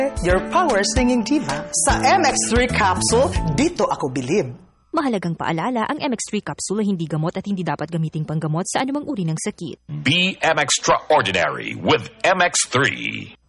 Your power singing diva. Sa MX3 capsule, dito ako bilib. Mahalagang paalala, ang MX3 capsule ay hindi gamot at hindi dapat gamiting panggamot sa anumang uri ng sakit. Be MXtraordinary with MX3.